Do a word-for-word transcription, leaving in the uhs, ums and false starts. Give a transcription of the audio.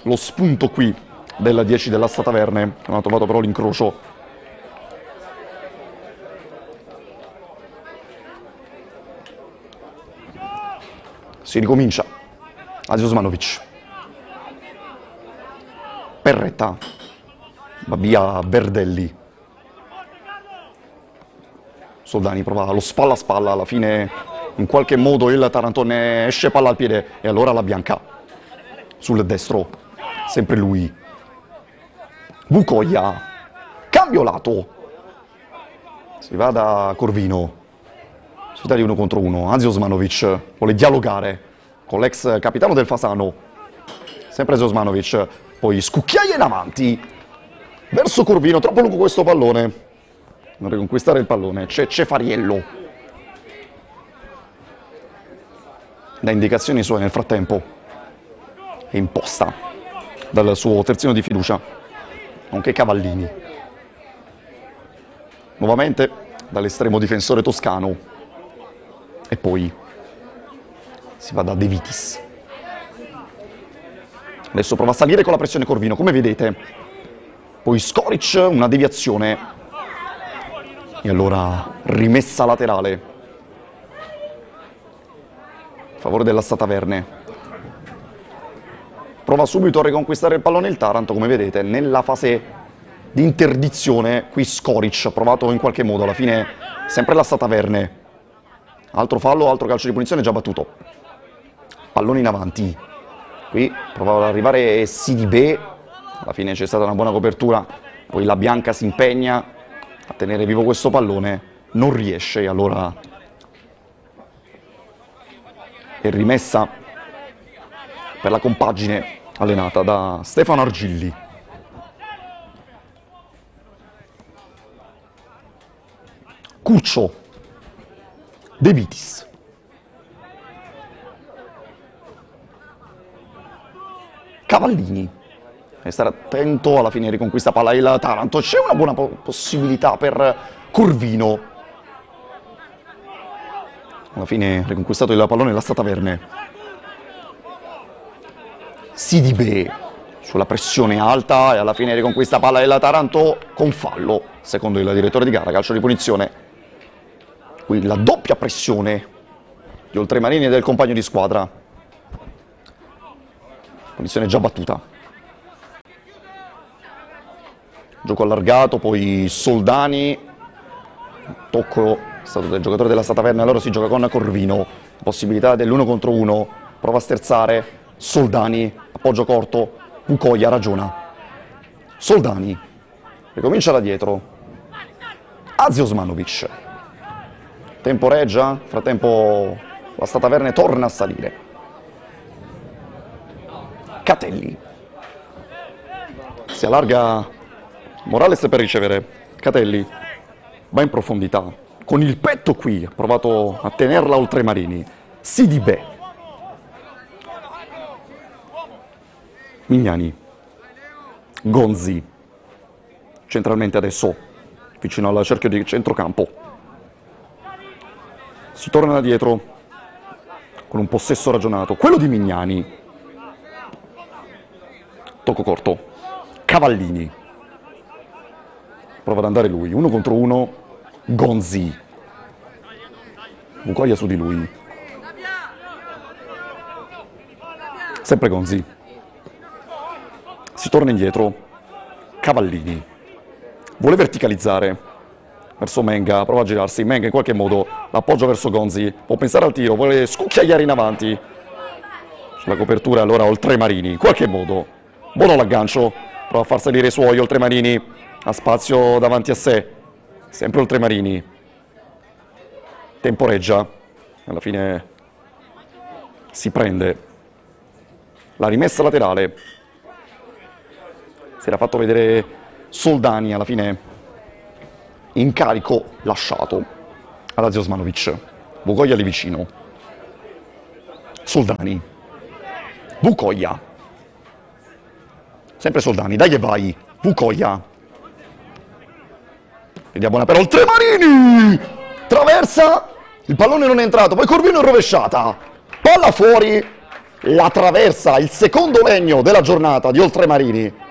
lo spunto qui del dieci della Stataverne, non ha trovato però l'incrocio. Si ricomincia. Asia Osmanovic. Perretta. Va via Verdelli. Soldani prova lo spalla a spalla, alla fine in qualche modo il Taranto ne esce palla al piede e allora la Bianca sul destro, sempre lui. Bucoia, cambio lato, si va da Corvino, si dà di uno contro uno. Asia Osmanovic vuole dialogare con l'ex capitano del Fasano, sempre Asia Osmanovic, poi scucchiaia in avanti verso Corvino, troppo lungo questo pallone. Non riconquistare il pallone, c'è Cefariello. Da indicazioni sue nel frattempo. È imposta dal suo terzino di fiducia, nonché Cavallini. Nuovamente dall'estremo difensore toscano. E poi si va da De Vitis. Adesso prova a salire con la pressione Corvino, come vedete. Poi Skoric, una deviazione. E allora rimessa laterale a favore della Stataverne. Prova subito a riconquistare il pallone il Taranto, come vedete, nella fase di interdizione. Qui Skoric ha provato in qualche modo, alla fine sempre la Stataverne. Altro fallo, altro calcio di punizione già battuto. Pallone in avanti. Qui provava ad arrivare Sidibé, alla fine c'è stata una buona copertura, poi la Bianca si impegna a tenere vivo questo pallone, non riesce e allora è rimessa per la compagine allenata da Stefano Argilli. Cuccio, De Vitis, Cavallini. E stare attento, alla fine riconquista palla il Taranto, c'è una buona po possibilità per Corvino. Alla fine riconquistato il pallone la Stataverne. Sidibé sulla pressione alta e alla fine riconquista palla il Taranto con fallo, secondo il direttore di gara, calcio di punizione. Qui la doppia pressione di Oltremarini e del compagno di squadra. Punizione già battuta. Gioco allargato, poi Soldani, tocco è stato del giocatore della Stataverne, allora si gioca con Corvino, possibilità dell'uno contro uno, prova a sterzare, Soldani, appoggio corto, Bucoia ragiona, Soldani, ricomincia da dietro, Asia Osmanovic, temporeggia, frattempo la Stataverne torna a salire, Catelli, si allarga Morales per ricevere, Catelli va in profondità, con il petto qui, ha provato a tenerla Oltremarini, Sidibé, Mignani, Gonzi, centralmente adesso, vicino al cerchio di centrocampo, si torna da dietro, con un possesso ragionato, quello di Mignani, tocco corto, Cavallini, prova ad andare lui, uno contro uno, Gonzi, Bucoia su di lui, sempre Gonzi, si torna indietro, Cavallini, vuole verticalizzare verso Menga, prova a girarsi, Menga in qualche modo l'appoggio verso Gonzi, può pensare al tiro, vuole scucchiaiare in avanti, sulla copertura allora Oltremarini, in qualche modo, buono l'aggancio, prova a far salire i suoi, Oltremarini, ha spazio davanti a sé, sempre Oltremarini, temporeggia, alla fine si prende la rimessa laterale, si era fatto vedere Soldani, alla fine incarico lasciato ad Asia Osmanovic, Bucoia lì vicino, Soldani, Bucoia, sempre Soldani, dai e vai, Bucoia, vediamo una per Oltremarini, traversa, il pallone non è entrato, poi Corvino è rovesciata, palla fuori, la traversa, il secondo legno della giornata di Oltremarini.